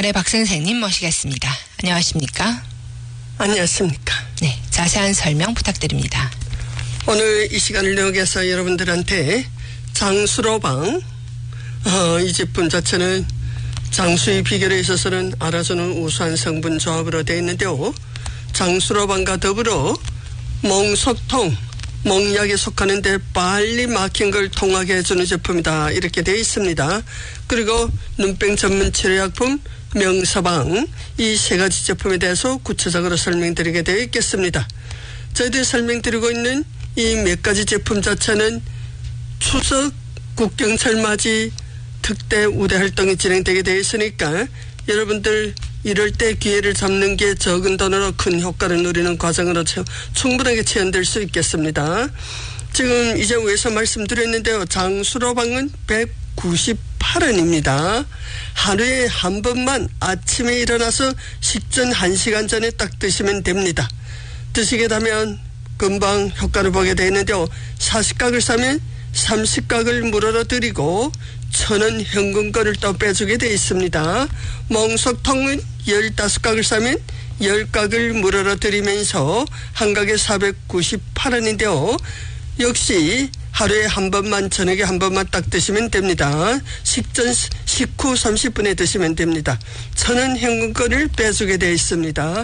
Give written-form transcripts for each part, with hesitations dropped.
발의 박 선생님 모시겠습니다. 안녕하십니까? 안녕하십니까? 네, 자세한 설명 부탁드립니다. 오늘 이 시간을 이용해서 여러분들한테 장수로방, 이 제품 자체는 장수의 비결에 있어서는 알아주는 우수한 성분 조합으로 되어 있는데요. 장수로방과 더불어 몽석통, 몽약에 속하는데 빨리 막힌 걸 통하게 해주는 제품이다. 이렇게 되어 있습니다. 그리고 눈병 전문 치료약품 명서방, 이 세 가지 제품에 대해서 구체적으로 설명드리게 되어 있겠습니다. 저희들이 설명드리고 있는 이 몇 가지 제품 자체는 추석 국경철 맞이 특대 우대 활동이 진행되게 되어 있으니까 여러분들 이럴 때 기회를 잡는 게 적은 돈으로 큰 효과를 누리는 과정으로 충분하게 체현될 수 있겠습니다. 지금 이제 위에서 말씀드렸는데요. 장수로방은 198원입니다. 하루에 한 번만 아침에 일어나서 식전 1시간 전에 딱 드시면 됩니다. 드시게 되면 금방 효과를 보게 되는데요. 40각을 사면 30각을 물어러 드리고 1,000원 현금권을 또 빼주게 되어 있습니다. 몽석통은 15각을 사면 10각을 물어러 드리면서 한 각에 498원인데요. 역시 하루에 한 번만, 저녁에 한 번만 딱 드시면 됩니다. 식전 식후 30분에 드시면 됩니다. 1,000원 현금권을 빼주게 되어 있습니다.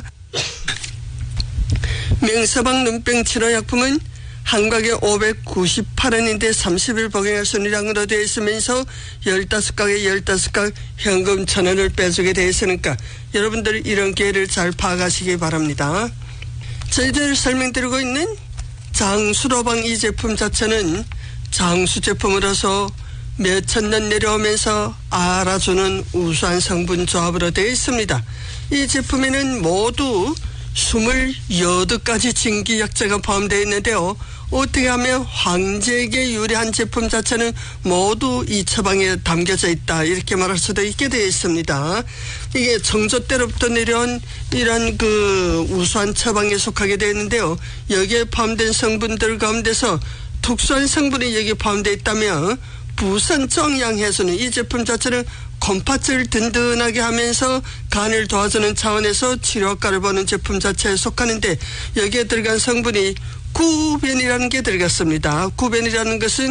명서방 눈병 치료약품은 한 각에 598원인데 30일 복용할 순위량으로 되어 있으면서 15각에 15각 현금 1,000원을 빼주게 되어 있으니까 여러분들 이런 기회를 잘 파악하시기 바랍니다. 저희들 설명드리고 있는 장수로방 이 제품 자체는 장수 제품으로서 몇천 년 내려오면서 알아주는 우수한 성분 조합으로 되어 있습니다. 이 제품에는 모두 28가지 진기약재가 포함되어 있는데요. 어떻게 하면 황제에게 유리한 제품 자체는 모두 이 처방에 담겨져 있다. 이렇게 말할 수도 있게 되어 있습니다. 이게 정조 때로부터 내려온 이런 우수한 처방에 속하게 되어 있는데요. 여기에 포함된 성분들 가운데서 특수한 성분이 여기에 포함되어 있다면 부선 정량 해소는 이 제품 자체는 곰팥을 든든하게 하면서 간을 도와주는 차원에서 치료 효과를 보는 제품 자체에 속하는데 여기에 들어간 성분이 구변이라는 게 들어갔습니다. 구변이라는 것은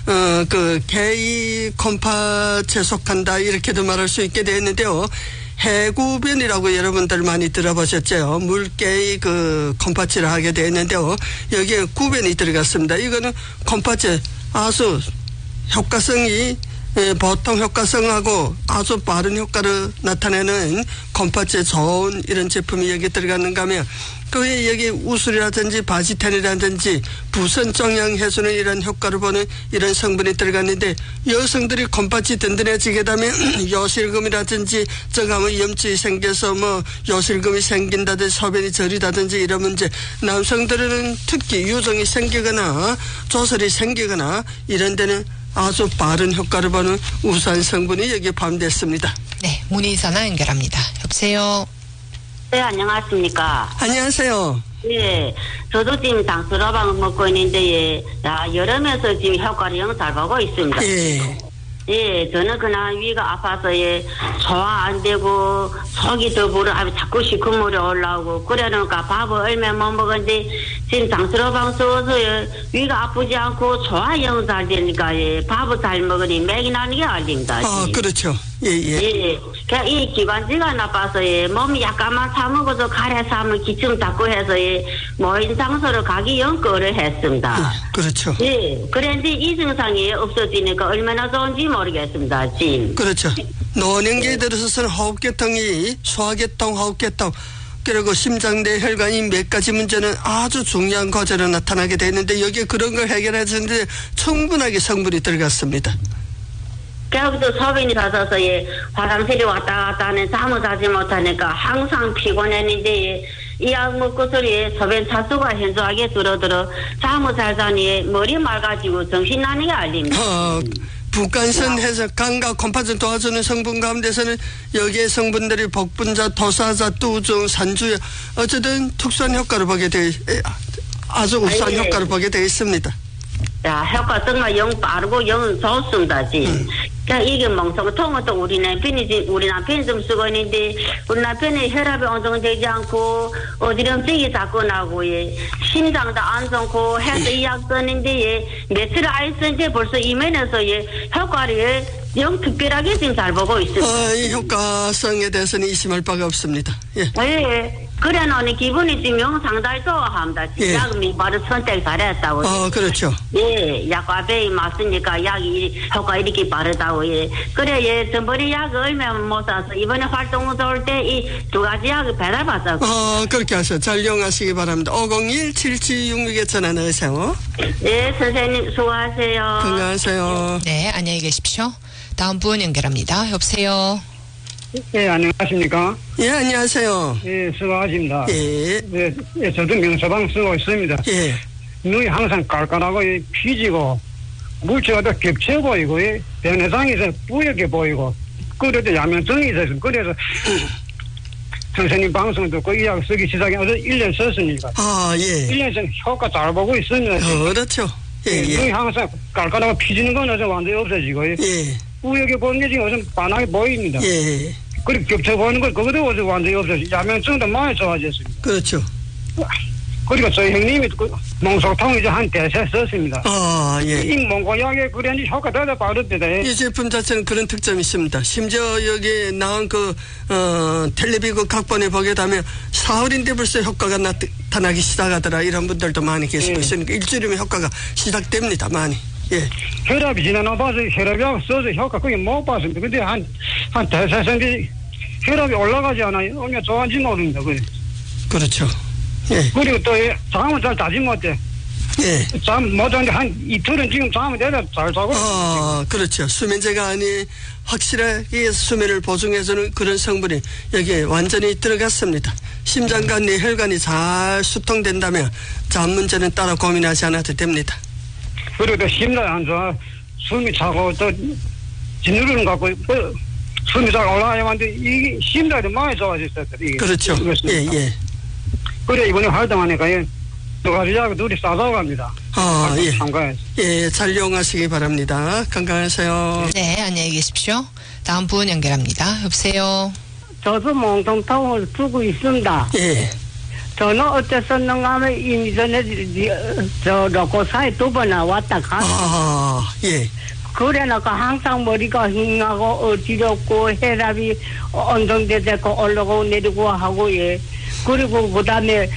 개의 곰팥에 속한다 이렇게도 말할 수 있게 되었는데요. 해구변이라고 여러분들 많이 들어보셨죠. 물개의 곰팥이라 하게 되었는데요. 여기에 구변이 들어갔습니다. 이거는 곰팥에 아주 효과성이 보통 효과성하고 아주 빠른 효과를 나타내는 곰팥에 좋은 이런 제품이 여기 들어갔는가 하면 그에 여기 우술이라든지 바지텐이라든지 부선 정량 해소는 이런 효과를 보는 이런 성분이 들어갔는데 여성들이 곰팥이 든든해지게 되면 요실금이라든지 저가면 염증이 생겨서 요실금이 생긴다든지 소변이 저리다든지 이런 문제, 남성들은 특히 유정이 생기거나 조설이 생기거나 이런 데는 아주 빠른 효과를 보는 우수한 성분이 여기에 포함됐습니다. 네, 문의 전화 연결합니다. 여보세요. 네, 안녕하십니까. 안녕하세요. 네, 저도 지금 장수로방 먹고 있는데, 여름에서 지금 효과를 영 잘 보고 있습니다. 예. 예, 저는 그냥 위가 아파서 소화 안 되고 속이 더 자꾸 시큰물이 올라오고 그래놓으니까 밥을 얼마 못 먹었는데 지금 장수로방 써서 위가 아프지 않고 소화 영 잘 되니까 밥을 잘 먹으니 맥이 나는 게 알립니다. 아, 그렇죠. 예. 그냥 이 기관지가 나빠서 몸이 약간만 사먹어도 가래 사면 기침 자꾸 해서 모인 장소로 가기 연거를 했습니다. 그렇죠. 예, 그런데 이 증상이 없어지니까 얼마나 좋은지 모르겠습니다, 지금. 그렇죠. 노년기에 들어서는 호흡계통이 소화계통, 호흡계통, 그리고 심장내 혈관이 몇 가지 문제는 아주 중요한 과제로 나타나게 되는데 여기에 그런 걸 해결해 주는데 충분하게 성분이 들어갔습니다. 그래도 소변이 잦아서 화장실에 왔다 갔다 하는 잠을 자지 못하니까 항상 피곤했는데 이 약 먹고서리 소변 차수가 현저하게 줄어들어 잠을 잘 자니 머리 맑아지고 정신 나는 게 알립니다. 북한선 해서 간과 곰팥을 도와주는 성분 가운데서는 여기에 성분들이 복분자, 도사자, 뚜중, 산주 어쨌든 특수한 효과를 보게 돼 아주 우수한 효과를 보게 되어 있습니다. 야, 효과 정말 영 빠르고 영 좋습니다, 지금. 그냥 이게 멍청통은 또 우리 남편이 좀 쓰고 있는데, 우리 남편이 혈압이 안정되지 않고, 어지럼증이 자꾸 나고, 예. 심장도 안 좋고, 해서 이약 쓰는데, 예. 며칠 안 쓰는데 벌써 이면에서, 예. 효과를, 예. 영 특별하게 지금 잘 보고 있습니다. 이 효과성에 대해서는 의심할 바가 없습니다. 예. 예. 그래 놓으니 기분이 지금 상당히 좋아합니다. 예. 약이 바로 선택 잘했다고. 그렇죠. 예, 약과배이 맞으니까 약이 효과 이렇게 빠르다고. 예. 그래, 예, 전번에 약을 얼마 못 사서 이번에 활동 좋을 때 이 두 가지 약을 배달받았고. 그렇게 하셔. 잘 이용하시기 바랍니다. 501-7766에 전화 넣으세요. 예, 선생님 수고하세요. 건강하세요. 네, 안녕히 계십시오. 다음 분 연결합니다. 여보세요. 예, 안녕하십니까? 예, 안녕하세요. 예, 수고하십니다. 예. 예, 저도 명서방 쓰고 있습니다. 예. 눈이 항상 깔깔하고 피지고 물체가 더 겹쳐 보이고 변해상에서 뿌옇게 보이고 그래도 야면증이 있어서 그래서 선생님 방송 듣고 이 약 쓰기 시작해 어제 1년 썼으니까 예. 1년 효과 잘 보고 있습니다. 그렇죠. 예, 눈이 항상 깔깔하고 피지는 건 어제 완전히 없어지고 예. 뿌옇게 보이는 게 지금 어제 반하게 보입니다. 예. 그리고 겹쳐 보이는 거 그것도 어제 완전히 없어지고 야면증도 많이 좋아졌습니다. 그렇죠. 그리고 저희 형님이 몽속통 이제 한 대세 썼습니다. 예. 이 몽고약에 그런지 효과 더 빠르대다. 이 제품 자체는 그런 특점이 있습니다. 심지어 여기 나온 텔레비 각본에 보게 되면 사흘인데 벌써 효과가 나타나기 시작하더라. 이런 분들도 많이 계시고 있으니까 일주일이면 효과가 시작됩니다. 많이. 예. 혈압이 지나나 봐서 혈압약 써서 효과 그게 못 봤습니다. 근데 한 대세 썼는데 혈압이 올라가지 않아요. 얼마나 좋아하는지 모릅니다. 그렇죠. 예. 그리고 또 잠을 잘 자지 못해. 예. 잠 못하는데 한 이틀은 지금 잠을 내려 잘 자고. 그렇죠. 수면제가 아닌 확실하게 수면을 보증해주는 그런 성분이 여기에 완전히 들어갔습니다. 심장과 뇌혈관이 잘 수통된다면 잠 문제는 따로 고민하지 않아도 됩니다. 그리고 또 심장이 안 좋아. 숨이 차고 또 짓누르는 것 같고 숨이 잘 올라가야만 돼. 이게 심장이 많이 좋아졌어요. 그렇죠. 예. 그래 이번에 활동하니까 두 가지 약을 둘이 싸서 갑니다. 예. 참가해서. 예, 잘 이용하시기 바랍니다. 건강하세요. 네, 안녕히 계십시오. 다음 분 연결합니다. 여보세요. 저도 몽통통을 쓰고 있습니다. 예. 저는 어땠었는가 하면 이미 전에 로고사에 2번 왔다 갔어요. 예. 그래놓고 항상 머리가 흉하고 어지럽고 혈압이 언성되고 올라가고 내리고 하고 그리고 그 다음에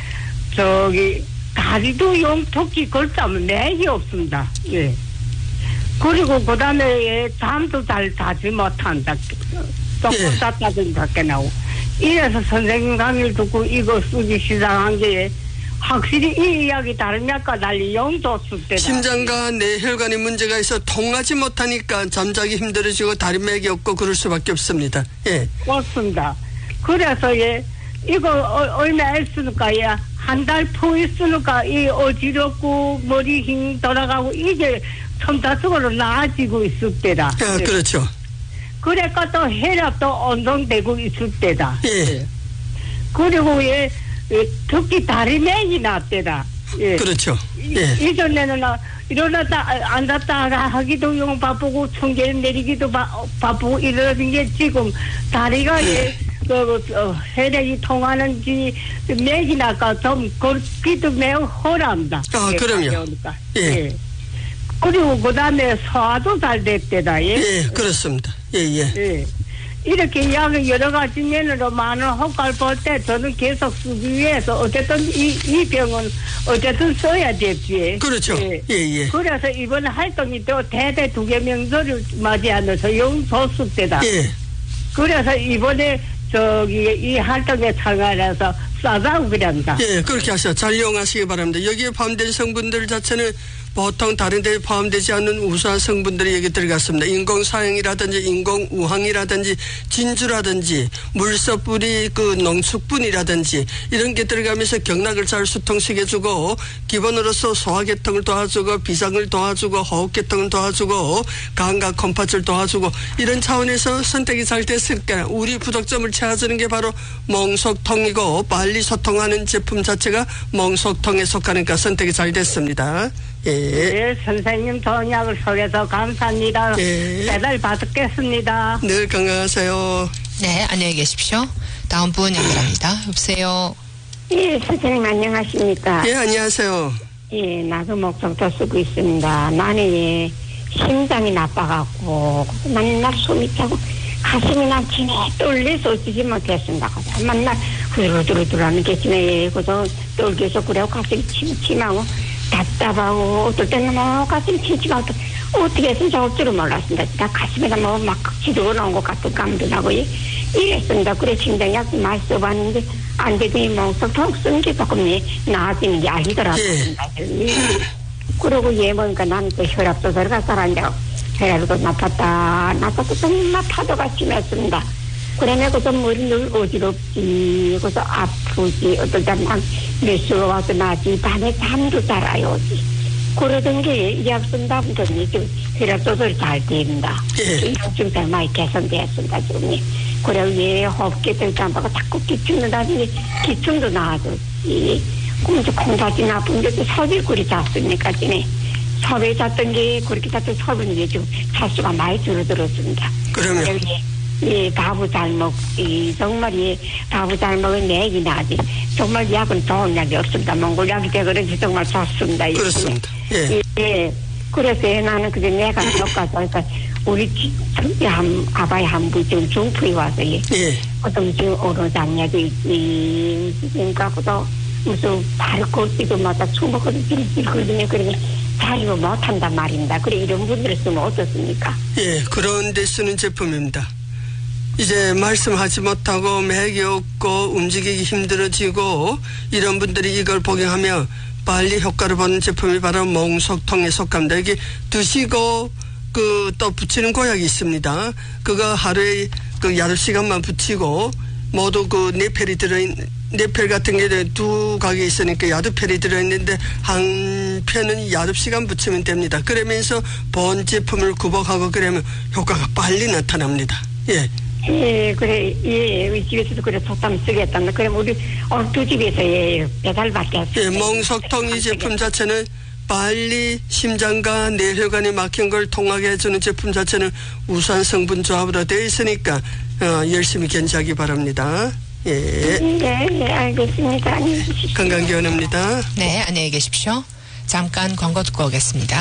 다리도 용토끼 걸자면 맥이 없습니다. 예. 그리고 그 다음에 잠도 잘 자지 못한다. 조금 잤다든지 밖에 나오고. 이래서 선생님 강의를 듣고 이거 쓰기 시작한 게 확실히 이 이야기 다른 약과 달리 용도쓸 때다. 심장과 뇌혈관에 문제가 있어 통하지 못하니까 잠자기 힘들어지고 다리 맥이 없고 그럴 수밖에 없습니다. 예. 맞습니다. 그래서 이거 얼마 했으니까 한 달 푸이 쓰니까 이 어지럽고 머리 힘 돌아가고 이게 첨다적으로 나아지고 있을 때다. 그렇죠. 그러니까 또 혈압도 언성되고 있을 때다. 예. 그리고 특히 다리 맥이 났대다. 예. 그렇죠. 예. 이전에는 일어났다 앉았다 하기도 영 바쁘고 청계 내리기도 바쁘고 이러는 게 지금 다리가 혈액이 통하는지 맥이 나까 좀 걷기도 매우 허랍니다. 그럼요. 예. 그리고 그 다음에 소화도 잘 됐대다. 예, 그렇습니다. 예. 이렇게 약을 여러 가지 면으로 많은 효과를 볼 때 저는 계속 쓰기 위해서 어쨌든 이 병은 어쨌든 써야 되지. 그렇죠. 예. 그래서 이번 활동이 또 대대 2개 명절을 맞이하면서 영소수 때다. 예. 그래서 이번에 이 활동에 참가해서 싸자고 그럽니다. 예, 그렇게 하셔. 잘 이용하시기 바랍니다. 여기에 포함된 성분들 자체는 보통 다른 데에 포함되지 않는 우수한 성분들이 여기 들어갔습니다. 인공사형이라든지 인공우황이라든지 진주라든지 물소뿌리 농축분이라든지 이런 게 들어가면서 경락을 잘 수통시켜주고 기본으로서 소화계통을 도와주고 비상을 도와주고 호흡계통을 도와주고 간과 콩팥을 도와주고 이런 차원에서 선택이 잘 됐으니까 우리 부족점을 채워주는 게 바로 몽속통이고 빨리 소통하는 제품 자체가 몽속통에 속하니까 선택이 잘 됐습니다. 예. 네, 선생님 좋은 약을 소개해서 감사합니다. 예. 배달 받겠습니다. 늘 건강하세요. 네, 안녕히 계십시오. 다음 분 연결합니다. 여보세요. 예, 선생님 안녕하십니까? 예, 안녕하세요. 예, 나도 목적도 쓰고 있습니다. 나는 예, 심장이 나빠갖고 맨날 숨이 차고 가슴이 남치네 떨려서 어찌지 못했습니다. 맨날 후루두루두루하는 게 지네 그저 떨겨서 그래요. 가슴이 침침하고 답답하고 어떨 때는 뭐 가슴이 침침하고 어떻게 해서 좋을 줄은 몰랐습니다. 진짜 가슴에다 뭐 막 지르고 나온 것 같은 감도 나고 이랬습니다. 그래 심장약 많이 써봤는데 안 되더니 멍석통 쓰는 게 조금 나아지는 게 아니더라고요. 예. 그러고 뭐니까 나는 또 혈압 조절을 갖다 앉아 혈압도 나빴다 정말 파도가 심했습니다. 그러면 그저 머리 늘 어지럽지 그래서 아프지 어떨 때는 메스가 와서 나지 밤에 잠도 잘 아요지 그러던 게 약 쓴다 보더니 좀 혈압 조절이 잘 됩니다. 예. 좀 잘 많이 개선되었습니다. 지금 그래서 호흡기 들지 않고 자꾸 기침는다더니 기침도 나아졌지. 그럼 이제 콩팥이 나쁜데 또 섭이 그리 잤으니까 지네. 섭에 잤던 게 그렇게 잤던 섭은 이제 좀 차수가 많이 줄어들었습니다. 그러면 예, 밥을 잘 먹지. 정말 밥을 잘 먹은 내기 나지. 정말 약은 좋은 약이 없습니다. 몽골 약이 되거든요. 정말 좋습니다. 그렇습니다. 예. 예. 그래서 나는 그저 내가 겪어서 그러니까 우리 아바이 한부 지금 중풍이 와서 예. 어떤 지금 오로장약이 있지. 그러니까 그저 무슨 바로 걷기도 마다 숨어거든 질질거리네. 그러면 자리를 못한단 말입니다. 그래 이런 분들을 쓰면 어떻습니까? 예, 그런 데 쓰는 제품입니다. 이제 말씀하지 못하고 맥이 없고 움직이기 힘들어지고 이런 분들이 이걸 복용하면 빨리 효과를 보는 제품이 바로 몽석통에 속합니다. 이게 드시고 또 붙이는 고약이 있습니다. 그거 하루에 8시간만 붙이고 모두 네펠 같은 게 두 각이 있으니까 야드펠이 들어있는데 한 편은 8시간 붙이면 됩니다. 그러면서 본 제품을 구복하고 그러면 효과가 빨리 나타납니다. 예. 예, 그래, 예, 우리 집에서도 그래, 속담 쓰겠답니다. 그럼 우리 오늘 두 집에서 배달 받겠습니다. 예, 몽석통 이 제품 자체는 빨리 심장과 뇌혈관이 막힌 걸 통하게 해주는 제품 자체는 우수한 성분 조합으로 되어 있으니까 열심히 견지하기 바랍니다. 예. 네, 알겠습니다. 안녕히 계십시오. 건강기원입니다. 네, 안녕히 계십시오. 잠깐 광고 듣고 오겠습니다.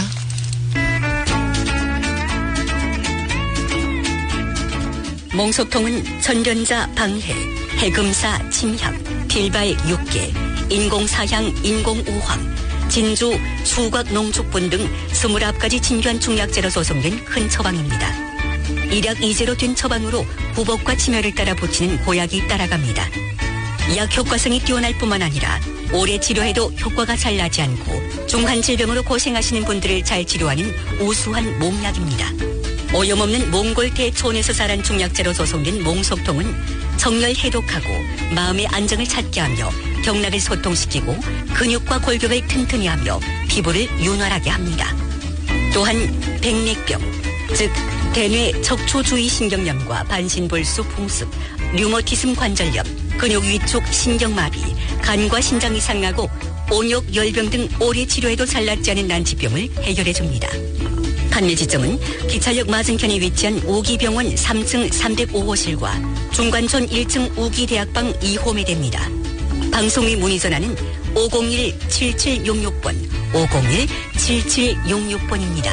몽석통은 전련자 방해, 해금사 침향, 필발 6개, 인공사향, 인공우황, 진주, 수곽 농축분 등 29가지 진귀한 중약재로 조성된 큰 처방입니다. 일약 이제로 된 처방으로 부복과 치매를 따라 붙이는 보약이 따라갑니다. 약 효과성이 뛰어날 뿐만 아니라 오래 치료해도 효과가 잘 나지 않고 중한 질병으로 고생하시는 분들을 잘 치료하는 우수한 몽약입니다. 오염없는 몽골 대초원에서 자란 중약재로 조성된 몽석통은 정열 해독하고 마음의 안정을 찾게 하며 경락을 소통시키고 근육과 골격을 튼튼히 하며 피부를 윤활하게 합니다. 또한 백맥병, 즉 대뇌 척추주위 신경염과 반신볼수 풍습, 류머티즘 관절염, 근육 위축 신경마비, 간과 신장 이상하고 온욕 열병 등 오래 치료해도 잘 낫지 않은 난치병을 해결해줍니다. 판매 지점은 기차역 맞은편에 위치한 우기병원 3층 305호실과 중관촌 1층 우기대학방 2호에 됩니다. 방송 및 문의 전화는 501-7766번, 501-7766번입니다.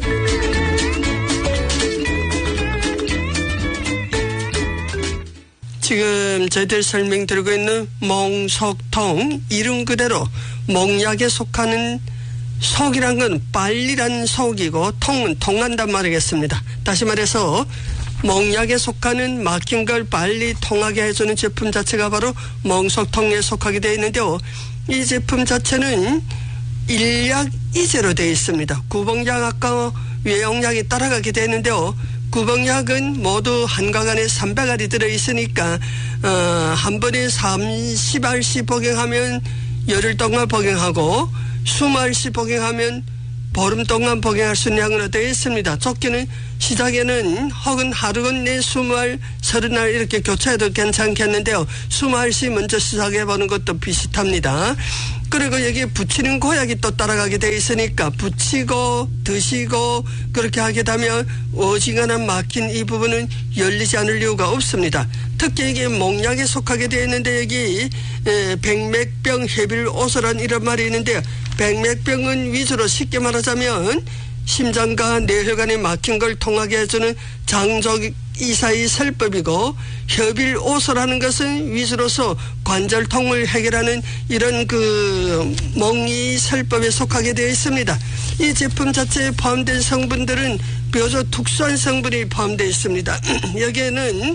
지금 저희들 설명드리고 있는 몽석통, 이름 그대로 몽약에 속하는 속이란 건 빨리란 속이고 통은 통한단 말이겠습니다. 다시 말해서 몽약에 속하는 막힌 걸 빨리 통하게 해주는 제품 자체가 바로 몽석통에 속하게 되어 있는데요. 이 제품 자체는 일약 이제로 되어 있습니다. 구봉약과 외용약이 따라가게 되는데요. 구봉약은 모두 한 강 안에 300알이 들어있으니까 한 번에 30알씩 복용하면 열흘 동안 복용하고 20알씩 복용하면 보름 동안 복용할 수 있는 양으로 되어 있습니다. 적게는 시작에는 혹은 하루건 내 20알, 30알 이렇게 교차해도 괜찮겠는데요. 20알씩 먼저 시작해보는 것도 비슷합니다. 그리고 여기에 붙이는 고약이 또 따라가게 돼 있으니까 붙이고 드시고 그렇게 하게 되면 어지간한 막힌 이 부분은 열리지 않을 이유가 없습니다. 특히 이게 몽약에 속하게 되어 있는데 여기 백맥병 해빌오소란 이런 말이 있는데요. 백맥병은 위주로 쉽게 말하자면 심장과 뇌혈관에 막힌 걸 통하게 해주는 장족 이사의 설법이고, 협일오소라는 것은 위주로서 관절통을 해결하는 이런 그 몽이 설법에 속하게 되어 있습니다. 이 제품 자체에 포함된 성분들은 비교적 특수한 성분이 포함되어 있습니다. 여기에는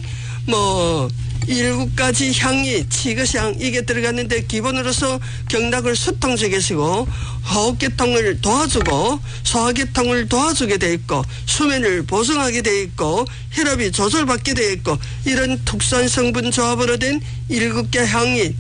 7가지 향이 치거향 이게 들어갔는데 기본으로서 경락을 수통시키고 호흡계통을 도와주고 소화계통을 도와주게 돼 있고 수면을 보정하게 돼 있고 혈압이 조절받게 돼 있고 이런 특수한 성분 조합으로 된 7개 향이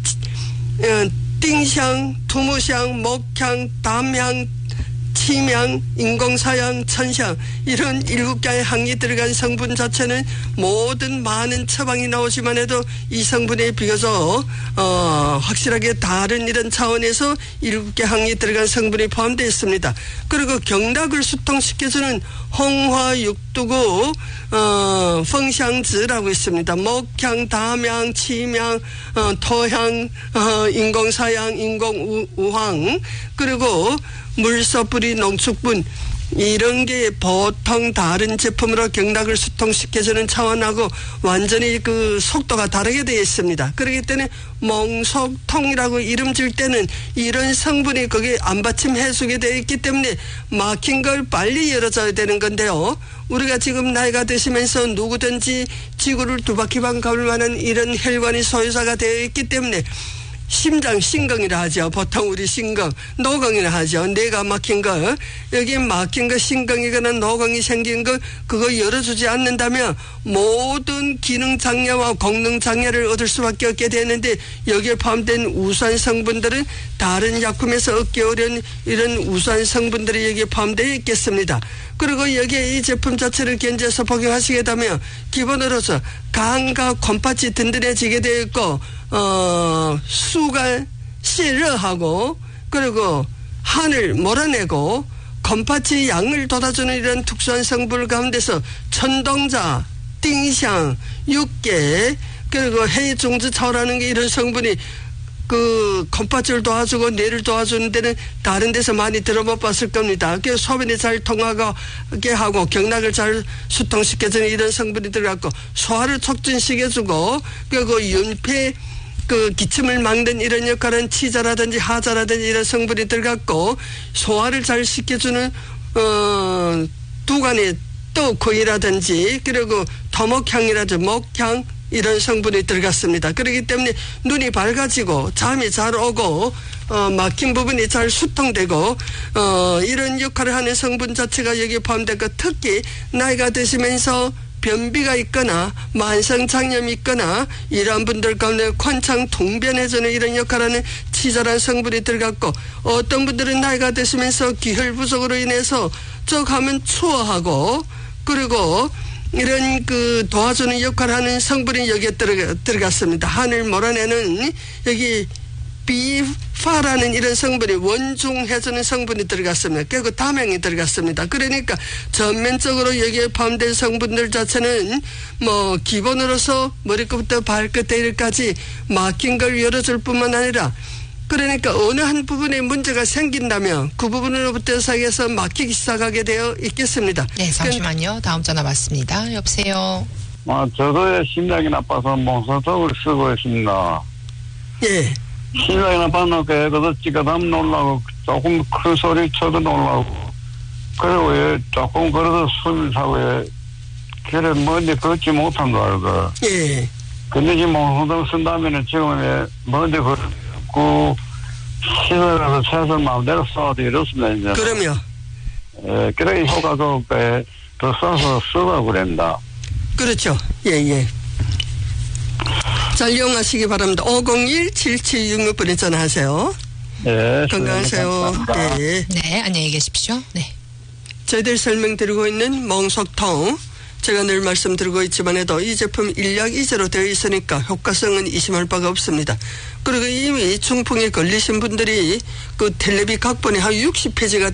띵향, 두무향, 목향, 담향, 침향, 인공사향, 천향 이런 7개의 향이 들어간 성분 자체는 모든 많은 처방이 나오지만 해도 이 성분에 비교적 확실하게 다른 이런 차원에서 7개 향이 들어간 성분이 포함되어 있습니다. 그리고 경락을 수통시켜주는 홍화육두구 펑향즈라고 있습니다. 목향, 담향, 침향, 토향, 인공사향, 인공우황 그리고 물소뿌리, 농축분 이런 게 보통 다른 제품으로 경락을 수통시켜주는 차원하고 완전히 그 속도가 다르게 되어 있습니다. 그렇기 때문에 몽속통이라고 이름 줄 때는 이런 성분이 거기에 안받침해주게 되어 있기 때문에 막힌 걸 빨리 열어줘야 되는 건데요. 우리가 지금 나이가 드시면서 누구든지 지구를 두 바퀴만 가볼 만한 이런 혈관이 소유자가 되어 있기 때문에 심장 신경이라 하죠. 보통 우리 신경 노경이라 하죠. 뇌가 막힌 거 여기 막힌 거 신경이거나 노경이 생긴 거 그거 열어주지 않는다면 모든 기능 장애와功能 장애를 얻을 수밖에 없게 되는데 여기에 포함된 우수한 성분들은 다른 약품에서 얻기 어려운 이런 우수한 성분들이 여기에 포함되어 있겠습니다. 그리고 여기에 이 제품 자체를 견제해서 복용하시게 되면 기본으로서 간과 콩팥이 든든해지게 되어 있고 수가 시르하고 그리고 한을 몰아내고 콩팥이 양을 돋아주는 이런 특수한 성분 가운데서 천동자, 띵향, 육계 그리고 해중주차라는 게 이런 성분이 그 콩팥을 도와주고 뇌를 도와주는 데는 다른 데서 많이 들어못 봤을 겁니다. 그래서 소변이 잘 통하게 하고 경락을 잘 수통시켜주는 이런 성분이 들어갔고 소화를 촉진시켜주고 그리고 윤폐 그 기침을 막는 이런 역할은 치자라든지 하자라든지 이런 성분이 들어갔고 소화를 잘 시켜주는 두간의 떡코이라든지 그리고 토목향이라든지 목향 이런 성분이 들어갔습니다. 그렇기 때문에 눈이 밝아지고 잠이 잘 오고 막힌 부분이 잘 수통되고 이런 역할을 하는 성분 자체가 여기에 포함되고 특히 나이가 드시면서 변비가 있거나 만성장염이 있거나 이러한 분들 가운데 관창 통변해주는 이런 역할을 하는 치절한 성분이 들어갔고 어떤 분들은 나이가 드시면서 기혈 부족으로 인해서 쭉 하면 추워하고 그리고 이런 그 도와주는 역할을 하는 성분이 여기에 들어갔습니다. 한을 몰아내는 여기 비파라는 이런 성분이 원중해주는 성분이 들어갔습니다. 그리고 담향이 들어갔습니다. 그러니까 전면적으로 여기에 포함된 성분들 자체는 뭐 기본으로서 머리끝부터 발끝까지 막힌 걸 열어줄 뿐만 아니라 그러니까 어느 한 부분에 문제가 생긴다면 그 부분으로부터 시작해서 막히기 시작하게 되어 있겠습니다. 네, 잠시만요. 다음 전화 받습니다. 여보세요. 저도 심장이 나빠서 몽소통을 쓰고 있습니다. 예. 심장이 나빠놓고 그래도 찌가담 놀라고 조금 큰 소리 쳐도 놀라고 그리고 조금 걸어도 숨이 차고 길에 먼데 걷지 못한 거 알고. 예. 근데 지금 몽소통 쓴다면은 지금 먼데 걷고 시설에서 최선 마음대로 써도 이렇습니다. 이제. 그럼요. 그래 효과가 더 써서 쓰고 그랬다. 그렇죠. 예. 잘 이용하시기 바랍니다. 501-7766번에 전화하세요. 네. 건강하세요. 네. 네, 안녕히 계십시오. 네. 저희들 설명드리고 있는 몽속통 제가 늘 말씀드리고 있지만 해도 이 제품 일약이제로 되어 있으니까 효과성은 의심할 바가 없습니다. 그리고 이미 중풍에 걸리신 분들이 그 텔레비 각본이 한 60페이지가